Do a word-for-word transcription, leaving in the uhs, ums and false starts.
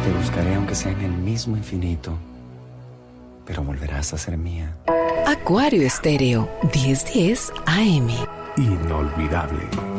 Te buscaré aunque sea en el mismo infinito, pero volverás a ser mía. Acuario Estéreo, diez diez A M. Inolvidable.